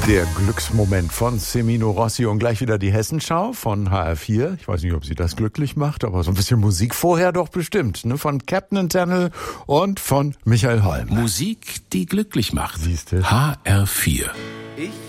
Der Glücksmoment von Semino Rossi und gleich wieder die Hessenschau von HR4. Ich weiß nicht, ob Sie das glücklich macht, aber so ein bisschen Musik vorher doch bestimmt. Ne? Von Captain Tennel und von Michael Holm. Musik, die glücklich macht. Siehste. HR4. Ich